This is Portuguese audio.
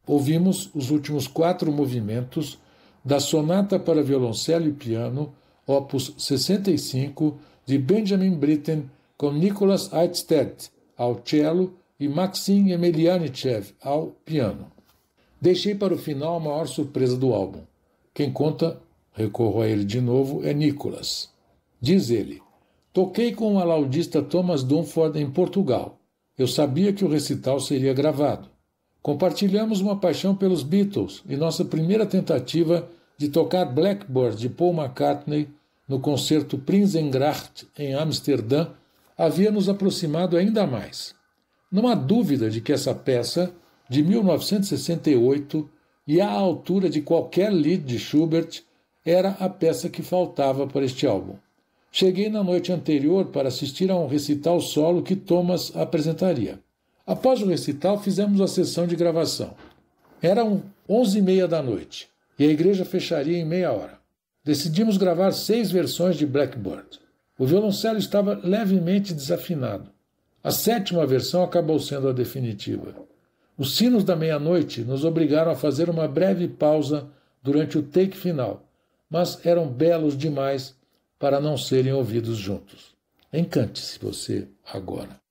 ouvimos os últimos 4 movimentos da Sonata para Violoncelo e Piano, opus 65, de Benjamin Britten, com Nicholas Eidsted ao cello e Maxim Emelianitchev ao piano. Deixei para o final a maior surpresa do álbum. Quem conta, recorro a ele de novo, é Nicholas. Diz ele: toquei com o alaudista Thomas Dunford em Portugal. Eu sabia que o recital seria gravado. Compartilhamos uma paixão pelos Beatles e nossa primeira tentativa de tocar Blackbird de Paul McCartney no concerto Prinsengracht em Amsterdã havia nos aproximado ainda mais. Não há dúvida de que essa peça, de 1968 e à altura de qualquer Lied de Schubert, era a peça que faltava para este álbum. Cheguei na noite anterior para assistir a um recital solo que Thomas apresentaria. Após o recital, fizemos a sessão de gravação. Eram 11h30 da noite e a igreja fecharia em meia hora. Decidimos gravar 6 versões de Blackbird. O violoncelo estava levemente desafinado. A 7ª versão acabou sendo a definitiva. Os sinos da meia-noite nos obrigaram a fazer uma breve pausa durante o take final, mas eram belos demais para não serem ouvidos juntos. Encante-se você agora.